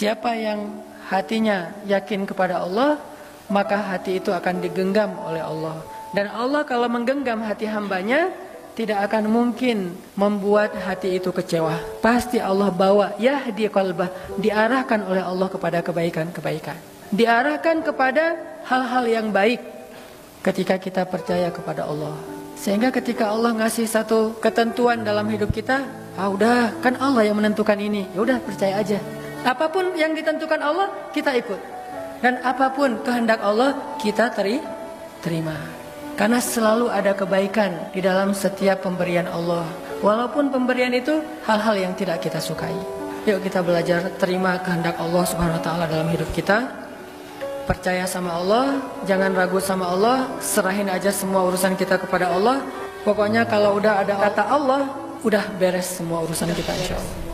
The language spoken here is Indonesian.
Siapa yang hatinya yakin kepada Allah, maka hati itu akan digenggam oleh Allah. Dan Allah kalau menggenggam hati hambanya, tidak akan mungkin membuat hati itu kecewa. Pasti Allah bawa yahdi qalbah, diarahkan oleh Allah kepada kebaikan-kebaikan, diarahkan kepada hal-hal yang baik ketika kita percaya kepada Allah. Sehingga ketika Allah ngasih satu ketentuan dalam hidup kita, udah kan Allah yang menentukan ini, ya udah percaya aja. Apapun yang ditentukan Allah, kita ikut. Dan apapun kehendak Allah, kita terima. Karena selalu ada kebaikan di dalam setiap pemberian Allah. Walaupun pemberian itu hal-hal yang tidak kita sukai. Yuk kita belajar terima kehendak Allah Subhanahu wa taala dalam hidup kita. Percaya sama Allah, jangan ragu sama Allah, serahin aja semua urusan kita kepada Allah. Pokoknya kalau udah ada kata Allah, udah beres semua urusan kita insyaallah.